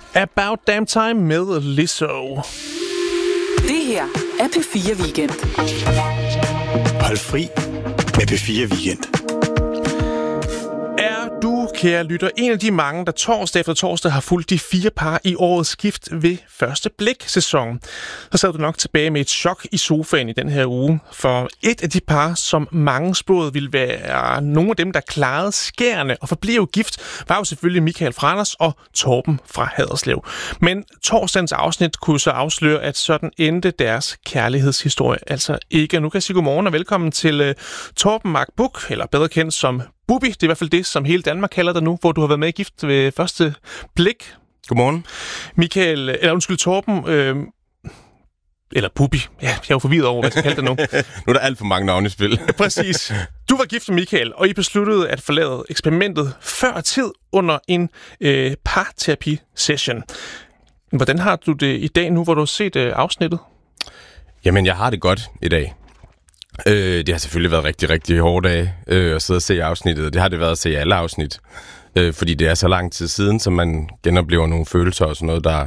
About Damn Time med Lizzo. Det her er P4 Weekend. Hold fri med P4 Weekend. Er du, kære lytter, en af de mange, der torsdag efter torsdag har fulgt de 4 par i årets skift ved første blik-sæson, så sad du nok tilbage med et chok i sofaen i den her uge. For et af de par, som mange spåede ville være nogle af dem, der klarede skærene og forblev gift, var jo selvfølgelig Michael fra Randers og Torben fra Haderslev. Men torsdagens afsnit kunne så afsløre, at sådan endte deres kærlighedshistorie altså ikke. Nu kan jeg sige godmorgen og velkommen til Torben Mark Buch, eller bedre kendt som Bubi. Det er i hvert fald det, som hele Danmark kalder dig nu, hvor du har været med i gift ved første blik. Godmorgen. Torben, eller Bubi. Ja, jeg er jo forvirret over, hvad jeg skal kalde det nu. Nu er der alt for mange navne i spil. Præcis. Du var gift med Michael, og I besluttede at forlade eksperimentet før tid under en parterapi-session. Hvordan har du det i dag nu, hvor du har set afsnittet? Jamen, jeg har det godt i dag. Det har selvfølgelig været rigtig, rigtig hårde dage at sidde og se afsnittet. Det har det været at se alle afsnit, fordi det er så lang tid siden, så man genoplever nogle følelser og sådan noget, der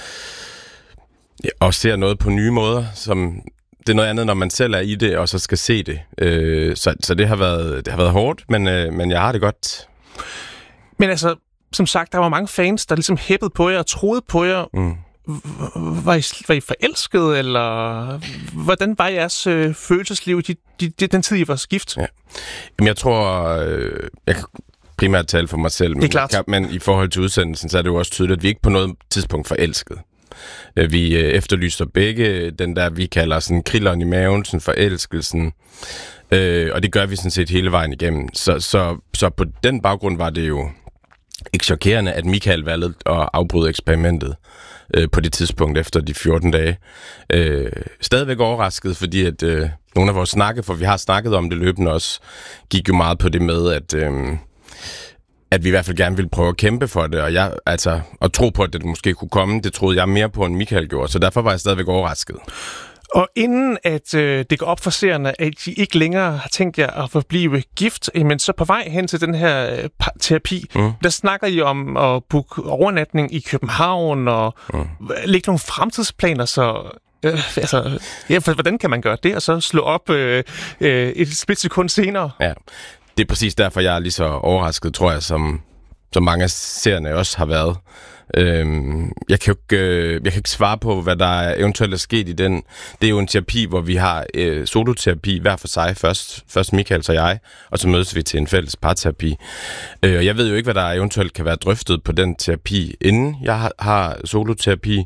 og ser noget på nye måder. Som det er noget andet, når man selv er i det, og så skal se det. Så det har været hårdt, men jeg har det godt. Men altså, som sagt, der var mange fans, der ligesom hæppede på jer og troede på jer. Mm. Var I forelskede, eller hvordan var jeres følelsesliv i den tid, I var gift? Ja. Jamen, jeg tror, jeg kan primært tale for mig selv, men i forhold til udsendelsen, så er det jo også tydeligt, at vi ikke på noget tidspunkt forelskede. Vi efterlyser begge den der, vi kalder sådan krilleren i maven, sådan forelskelsen, og det gør vi sådan set hele vejen igennem. Så på den baggrund var det jo ikke chokerende, at Michael valgte at afbryde eksperimentet på det tidspunkt efter de 14 dage. Stadigvæk overrasket, fordi at nogle af vores snakke, for vi har snakket om det løbende også, gik jo meget på det med, at vi i hvert fald gerne ville prøve at kæmpe for det, og tro på, at det måske kunne komme, det troede jeg mere på, end Michael gjorde, så derfor var jeg stadigvæk overrasket. Og inden at det går op for seerne, at I ikke længere har tænkt jer at forblive gift, men så på vej hen til den her terapi, der snakker I om at booke overnatning i København og lægge nogle fremtidsplaner, så hvordan kan man gøre det, og så slå op et splitsekund senere? Ja, det er præcis derfor, jeg er lige så overrasket, tror jeg, som mange af seerne også har været. Jeg kan ikke svare på, hvad der eventuelt er sket i den. Det er jo en terapi, hvor vi har soloterapi hver for sig. Først Michael og jeg, og så mødes vi til en fælles parterapi. Jeg ved jo ikke, hvad der eventuelt kan være drøftet på den terapi, inden jeg har soloterapi.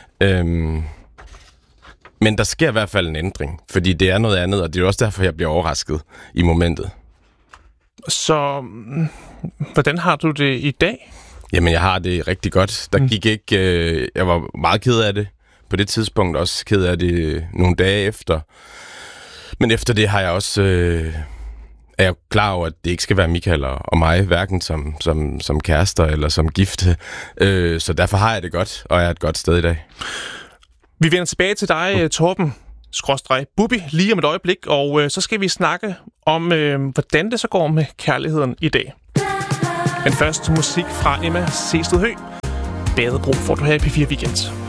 Men der sker i hvert fald en ændring, fordi det er noget andet, og det er også derfor, jeg bliver overrasket i momentet. Så hvordan har du det i dag? Jamen, jeg har det rigtig godt. Der gik ikke... jeg var meget ked af det på det tidspunkt, også ked af det nogle dage efter. Men efter det har jeg også... er jeg klar over, at det ikke skal være Michael og mig, hverken som kærester eller som gifte. Så derfor har jeg det godt, og jeg er et godt sted i dag. Vi vender tilbage til dig, Torben _Bubi, lige om et øjeblik, og så skal vi snakke om, hvordan det så går med kærligheden i dag. Men først musik fra Emma Sehsted Høgh. Badebro får du her i P4 Weekend.